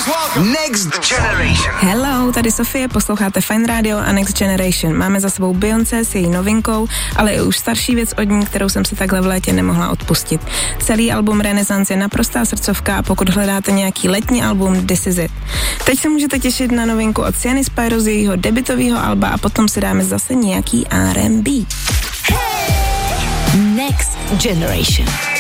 Next Generation. Hello, tady Sofie, posloucháte Fine Radio a Next Generation. Máme za sebou Beyoncé s její novinkou, ale i už starší věc od ní, kterou jsem si takhle v létě nemohla odpustit. Celý album Renaissance je naprostá srdcovka a pokud hledáte nějaký letní album, This is it. Teď se můžete těšit na novinku od Sienny Spyro z jejího debutového alba a potom si dáme zase nějaký R&B. Next Generation.